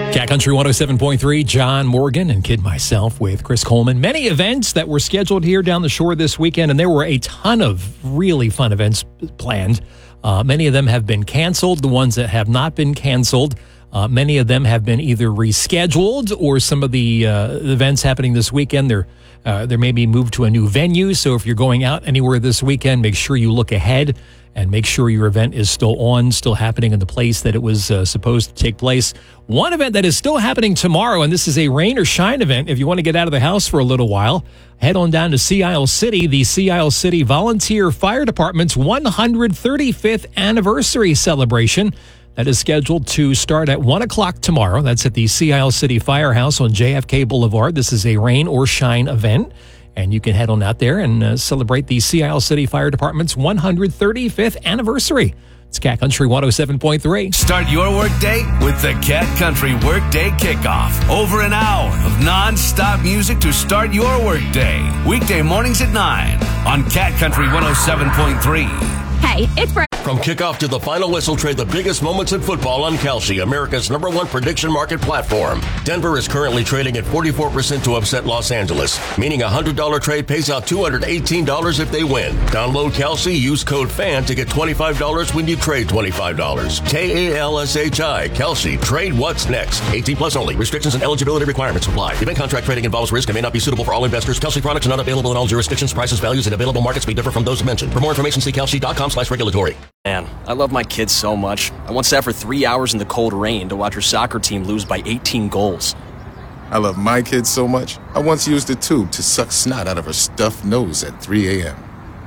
Cat Country 107.3, John Morgan and Kid Myself with Chris Coleman. Many events that were scheduled here down the shore this weekend, and there were a ton of really fun events planned. Many of them have been canceled. The ones that have not been canceled, many of them have been either rescheduled, or some of the events happening this weekend, they're maybe moved to a new venue. So if you're going out anywhere this weekend, make sure you look ahead and make sure your event is still happening in the place that it was supposed to take place. One event that is still happening tomorrow, and this is a rain or shine event. If you want to get out of the house for a little while, head on down to Sea Isle City, the Sea Isle City Volunteer Fire Department's 135th anniversary celebration. That is scheduled to start at 1 o'clock tomorrow. That's at the Sea Isle City Firehouse on JFK Boulevard. This is a rain or shine event. And you can head on out there and celebrate the Sea Isle City Fire Department's 135th anniversary. It's Cat Country 107.3. Start your workday with the Cat Country Workday Kickoff. Over an hour of non-stop music to start your workday. Weekday mornings at 9 on Cat Country 107.3. Hey, it's Brett. From kickoff to the final whistle, trade the biggest moments in football on Kalshi, America's #1 prediction market platform. Denver is currently trading at 44% to upset Los Angeles, meaning a $100 trade pays out $218 if they win. Download Kalshi, use code FAN to get $25 when you trade $25. KALSHI, Kalshi, trade what's next. 18 plus only. Restrictions and eligibility requirements apply. Event contract trading involves risk and may not be suitable for all investors. Kalshi products are not available in all jurisdictions. Prices, values, and available markets may differ from those mentioned. For more information, see kalshi.com/regulatory. Man, I love my kids so much. I once sat for 3 hours in the cold rain to watch her soccer team lose by 18 goals. I love my kids so much, I once used a tube to suck snot out of her stuffed nose at 3 a.m.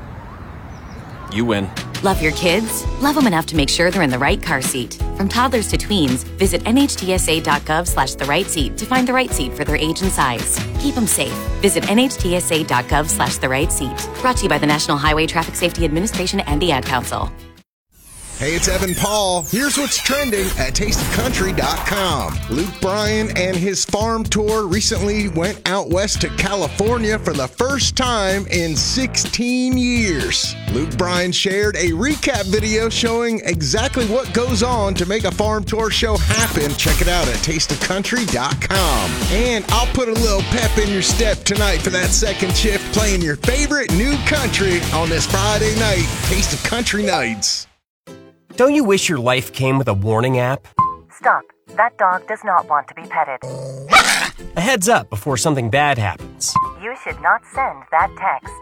You win. Love your kids? Love them enough to make sure they're in the right car seat. From toddlers to tweens, visit nhtsa.gov/the right seat to find the right seat for their age and size. Keep them safe. Visit nhtsa.gov/the right seat. Brought to you by the National Highway Traffic Safety Administration and the Ad Council. Hey, it's Evan Paul. Here's what's trending at tasteofcountry.com. Luke Bryan and his farm tour recently went out west to California for the first time in 16 years. Luke Bryan shared a recap video showing exactly what goes on to make a farm tour show happen. Check it out at tasteofcountry.com. And I'll put a little pep in your step tonight for that second shift, playing your favorite new country on this Friday night, Taste of Country Nights. Don't you wish your life came with a warning app? Stop. That dog does not want to be petted. A heads up before something bad happens. You should not send that text.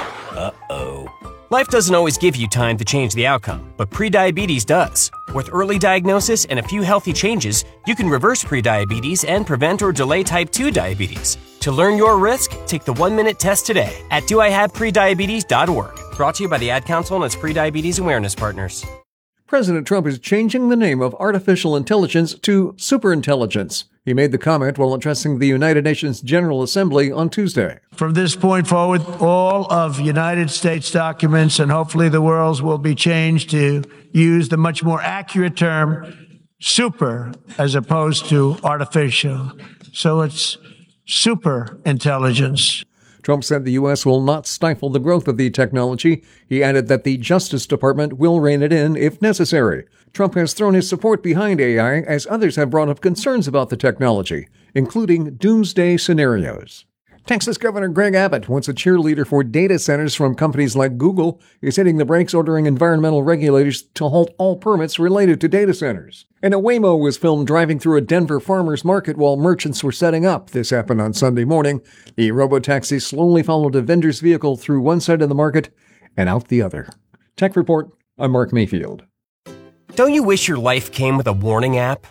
Uh-oh. Life doesn't always give you time to change the outcome, but prediabetes does. With early diagnosis and a few healthy changes, you can reverse prediabetes and prevent or delay type 2 diabetes. To learn your risk, take the 1-minute test today at doihaveprediabetes.org. Brought to you by the Ad Council and its prediabetes awareness partners. President Trump is changing the name of artificial intelligence to superintelligence. He made the comment while addressing the United Nations General Assembly on Tuesday. From this point forward, all of United States documents and hopefully the world's will be changed to use the much more accurate term super as opposed to artificial. So it's super intelligence. Trump said the U.S. will not stifle the growth of the technology. He added that the Justice Department will rein it in if necessary. Trump has thrown his support behind AI as others have brought up concerns about the technology, including doomsday scenarios. Texas Governor Greg Abbott, once a cheerleader for data centers from companies like Google, is hitting the brakes, ordering environmental regulators to halt all permits related to data centers. And a Waymo was filmed driving through a Denver farmers market while merchants were setting up. This happened on Sunday morning. The robotaxi slowly followed a vendor's vehicle through one side of the market and out the other. Tech Report, I'm Mark Mayfield. Don't you wish your life came with a warning app?